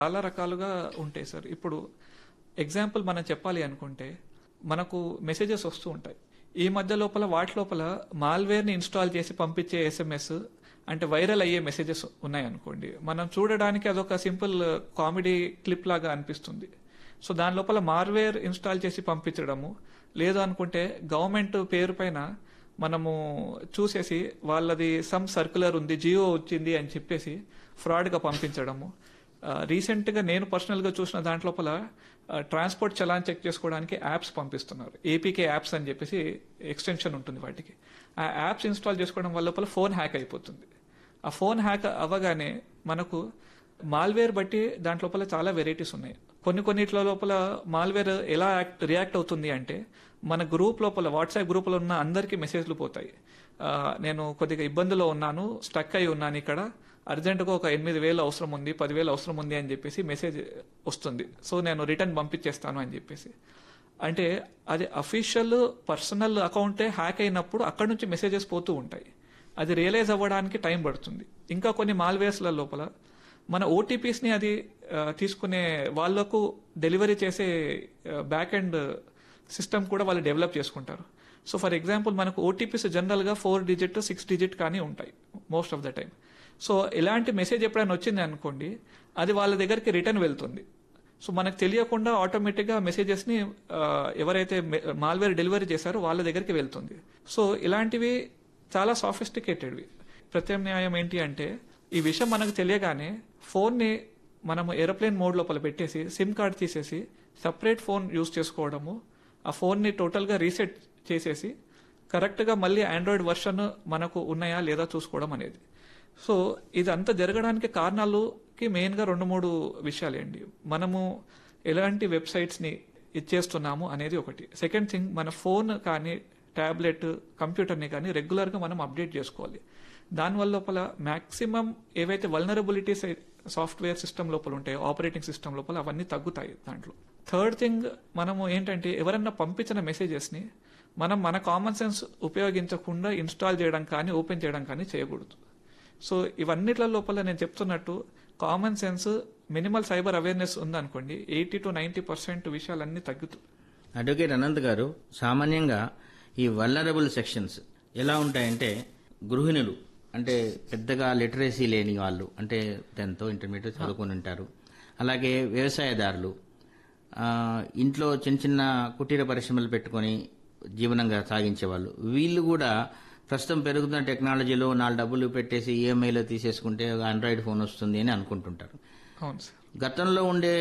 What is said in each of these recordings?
చాలా రకాలుగా ఉంటాయి సార్. ఇప్పుడు ఎగ్జాంపుల్ మనం చెప్పాలి అనుకుంటే మనకు మెసేజెస్ వస్తూ ఉంటాయి. ఈ మధ్య లోపల వాటి లోపల మాల్వేర్ని ఇన్స్టాల్ చేసి పంపించే ఎస్ఎంఎస్ అంటే వైరల్ అయ్యే మెసేజెస్ ఉన్నాయనుకోండి, మనం చూడడానికి అదొక సింపుల్ కామెడీ క్లిప్ లాగా అనిపిస్తుంది. సో దాని లోపల మాల్వేర్ ఇన్స్టాల్ చేసి పంపించడము, లేదు అనుకుంటే గవర్నమెంట్ పేరు పైన మనము చూసేసి వాళ్ళది సమ్ సర్క్యులర్ ఉంది, జియో వచ్చింది అని చెప్పేసి ఫ్రాడ్గా పంపించడము. రీసెంట్గా నేను పర్సనల్గా చూసిన దాంట్లోపల ట్రాన్స్పోర్ట్ చలాన్ చెక్ చేసుకోవడానికి యాప్స్ పంపిస్తున్నారు. ఏపీకే యాప్స్ అని చెప్పేసి ఎక్స్టెన్షన్ ఉంటుంది వాటికి. ఆ యాప్స్ ఇన్స్టాల్ చేసుకోవడం వల్ల లోపల ఫోన్ హ్యాక్ అయిపోతుంది. ఆ ఫోన్ హ్యాక్ అవ్వగానే మనకు మాల్వేర్ బట్టి దాంట్లోపల చాలా వెరైటీస్ ఉన్నాయి. కొన్నిట్ల లోపల మాల్వేర్ ఎలా రియాక్ట్ అవుతుంది అంటే మన గ్రూప్ లోపల, వాట్సాప్ గ్రూప్లో ఉన్న అందరికీ మెసేజ్లు పోతాయి. నేను కొద్దిగా ఇబ్బందిలో ఉన్నాను, స్టక్ అయి ఉన్నాను, ఇక్కడ అర్జెంటుగా ఒక 8,000 అవసరం ఉంది, 10,000 అవసరం ఉంది అని చెప్పేసి మెసేజ్ వస్తుంది. సో నేను రిటర్న్ పంపించేస్తాను అని చెప్పేసి. అంటే అది అఫీషియల్ పర్సనల్ అకౌంటే హ్యాక్ అయినప్పుడు అక్కడ నుంచి మెసేజెస్ పోతూ ఉంటాయి. అది రియలైజ్ అవ్వడానికి టైం పడుతుంది. ఇంకా కొన్ని మాల్వేర్స్ల లోపల మన ఓటీపీస్ని అది తీసుకునే వాళ్లకు డెలివరీ చేసే బ్యాక్ ఎండ్ సిస్టమ్ కూడా వాళ్ళు డెవలప్ చేసుకుంటారు. సో ఫర్ ఎగ్జాంపుల్ మనకు ఓటీపీస్ జనరల్గా 4 డిజిట్ 6 డిజిట్ కానీ ఉంటాయి most of the time. So ఇలాంటి మెసేజ్ ఎప్పుడైనా వచ్చింది అనుకోండి, అది వాళ్ళ దగ్గరికి రిటర్న్ వెళ్తుంది. సో మనకు తెలియకుండా ఆటోమేటిక్గా మెసేజెస్ని ఎవరైతే మాల్వేర్ డెలివరీ చేశారో వాళ్ళ దగ్గరికి వెళ్తుంది. సో ఇలాంటివి చాలా సాఫిస్టికేటెడ్వి. ప్రత్యామ్నాయం ఏంటి అంటే ఈ విషయం మనకు తెలియగానే ఫోన్ని మనము ఏరోప్లేన్ మోడ్ లోపల పెట్టేసి సిమ్ కార్డ్ తీసేసి సపరేట్ ఫోన్ యూజ్ చేసుకోవడము, ఆ ఫోన్ని టోటల్గా రీసెట్ చేసేసి కరెక్ట్గా మళ్ళీ ఆండ్రాయిడ్ వర్షన్ మనకు ఉన్నాయా లేదా చూసుకోవడం అనేది. సో ఇదంతా జరగడానికి కారణాలకి మెయిన్గా 2-3 విషయాలేండి. మనము ఎలాంటి వెబ్సైట్స్ని ఇచ్చేస్తున్నాము అనేది ఒకటి. సెకండ్ థింగ్, మన ఫోన్ కానీ ట్యాబ్లెట్ కంప్యూటర్ని కానీ రెగ్యులర్గా మనం అప్డేట్ చేసుకోవాలి. దానివల్ల లోపల మ్యాక్సిమం ఏవైతే వల్నరబిలిటీస్ సాఫ్ట్వేర్ సిస్టమ్ లోపల ఉంటాయో, ఆపరేటింగ్ సిస్టమ్ లోపల అవన్నీ తగ్గుతాయి దాంట్లో. థర్డ్ థింగ్, మనము ఏంటంటే ఎవరన్నా పంపించిన మెసేజెస్ని మనం మన కామన్ సెన్స్ ఉపయోగించకుండా ఇన్స్టాల్ చేయడం కానీ ఓపెన్ చేయడం కానీ చేయకూడదు. సో ఇవన్నిట్ల లోపల నేను చెప్తున్నట్టు common sense, minimal cyber awareness ఉందనుకోండి, 80 to 90% విషయాలన్నీ తగ్గుతాయి. అడ్వకేట్ అనంత్ గారు, సామాన్యంగా ఈ వల్నరబుల్ సెక్షన్స్ ఎలా ఉంటాయంటే, గృహిణులు అంటే పెద్దగా లిటరసీ లేని వాళ్ళు, అంటే 10th ఇంటర్మీడియట్ చదువుకొని ఉంటారు, అలాగే వ్యవసాయదారులు, ఇంట్లో చిన్న చిన్న కుటీర పరిశ్రమలు పెట్టుకొని జీవనంగా సాగించేవాళ్ళు, వీళ్ళు కూడా ప్రస్తుతం పెరుగుతున్న టెక్నాలజీలో 4 డబ్బులు పెట్టేసి ఈఎంఐలో తీసేసుకుంటే ఆండ్రాయిడ్ ఫోన్ వస్తుంది అని అనుకుంటుంటారు. అవును సార్. గతంలో ఉండే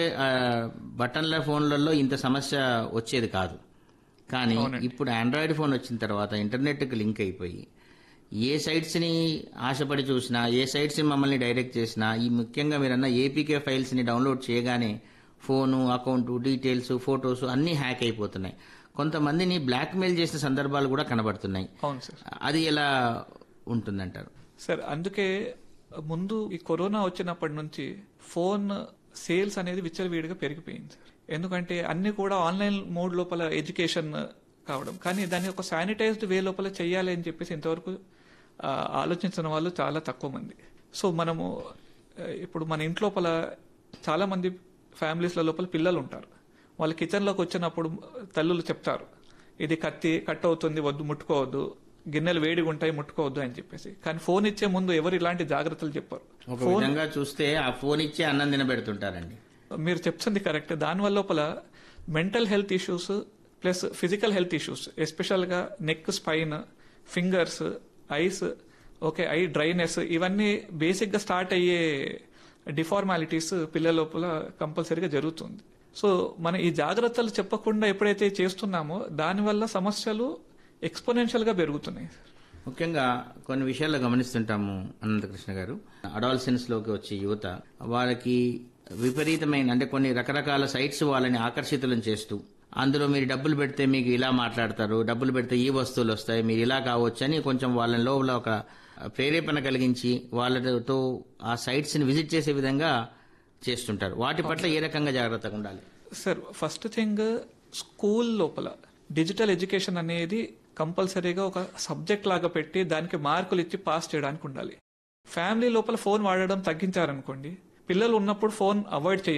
బటన్ల ఫోన్లలో ఇంత సమస్య వచ్చేది కాదు. కానీ ఇప్పుడు ఆండ్రాయిడ్ ఫోన్ వచ్చిన తర్వాత ఇంటర్నెట్కి లింక్ అయిపోయి ఏ సైట్స్ని ఆశపడి చూసినా, ఏ సైట్స్ని మమ్మల్ని డైరెక్ట్ చేసినా, ఈ ముఖ్యంగా మీరన్న ఏపీకే ఫైల్స్ని డౌన్లోడ్ చేయగానే ఫోను, అకౌంట్ డీటెయిల్స్, ఫొటోస్ అన్నీ హ్యాక్ అయిపోతున్నాయి. కొంతమందిని బ్లాక్మెయిల్ చేసిన సందర్భాలు కూడా కనబడుతున్నాయి. అవును సార్. అది ఎలా ఉంటుందంటారు? సార్, అందుకే ముందు ఈ కరోనా వచ్చినప్పటి నుంచి ఫోన్ సేల్స్ అనేది విచ్చలవిడిగా పెరిగిపోయింది సార్. ఎందుకంటే అన్ని కూడా ఆన్లైన్ మోడ్ లోపల ఎడ్యుకేషన్ కావడం, కానీ దాన్ని ఒక శానిటైజ్డ్ వే లోపల చేయాలి అని చెప్పేసి ఇంతవరకు ఆలోచించిన వాళ్ళు చాలా తక్కువ మంది. సో మనము ఇప్పుడు మన ఇంట్లోపల చాలా మంది ఫ్యామిలీస్ల లోపల పిల్లలు ఉంటారు. వాళ్ళ కిచెన్లోకి వచ్చినప్పుడు తల్లులు చెప్తారు, ఇది కట్ అవుతుంది, వద్దు, ముట్టుకోవద్దు, గిన్నెలు వేడిగా ఉంటాయి, ముట్టుకోవద్దు అని చెప్పేసి. కానీ ఫోన్ ఇచ్చే ముందు ఎవరు ఇలాంటి జాగ్రత్తలు చెప్పారు. ఒక విధంగా చూస్తే ఆ ఫోన్ ఇచ్చే అన్నం తినబెడుతుంటారండి. మీరు చెప్తుంది కరెక్ట్. దానివల్ల లోపల mental health issues plus physical health issues, ఎస్పెషల్గా neck, spine, fingers, ice, I dryness, ఇవన్నీ బేసిక్గా స్టార్ట్ అయ్యే డిఫార్మాలిటీస్ పిల్లల లోపల కంపల్సరీగా జరుగుతుంది. సో మనం ఈ జాగ్రత్తలు చెప్పకుండా ఎప్పుడైతే చేస్తున్నామో దానివల్ల సమస్యలు ఎక్స్పోనెన్షియల్గా పెరుగుతున్నాయి. ముఖ్యంగా కొన్ని విషయాల్లో గమనిస్తుంటాము అనంతకృష్ణ గారు, అడాల్సెన్స్ లోకి వచ్చే యువత వాళ్ళకి విపరీతమైన, అంటే కొన్ని రకరకాల సైట్స్ వాళ్ళని ఆకర్షితులను చేస్తూ, అందులో మీరు డబ్బులు పెడితే మీకు ఇలా మాట్లాడతారు, డబ్బులు పెడితే ఈ వస్తువులు వస్తాయి, మీరు ఇలా కావచ్చు అని కొంచెం వాళ్ళ లోపల ఒక ప్రేరేపణ కలిగించి వాళ్ళతో ఆ సైట్స్ ని విజిట్ చేసే విధంగా చేస్తుంటారు. వాటి పట్ల ఏ రకంగా జాగ్రత్తగా ఉండాలి? సార్, ఫస్ట్ థింగ్, స్కూల్ లోపల డిజిటల్ ఎడ్యుకేషన్ అనేది కంపల్సరీగా ఒక సబ్జెక్ట్ లాగా పెట్టి దానికి మార్కులు ఇచ్చి పాస్ చేయడానికి ఉండాలి. ఫ్యామిలీ లోపల ఫోన్ వాడడం తగ్గించారనుకోండి, పిల్లలు ఉన్నప్పుడు ఫోన్ అవాయిడ్